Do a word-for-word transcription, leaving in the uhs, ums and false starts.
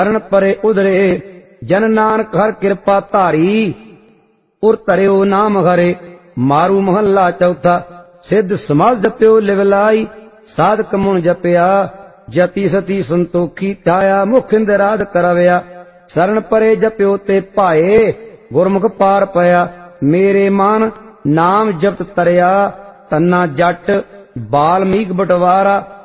शरण परे उधरे जन नानक हर कृपा धारी उर धरियो नाम हरे। मारू महला चौथा सिद्ध समाज जप्यो लिवलाई साधक मुन जपया जति सती संतोखी ठाया मुख इंदराध करवया। शरण परे जप्यो ते पाए गुरमुख पार पया मेरे मान नाम जपत तरया तन्ना जट बाल्मीक बटवारा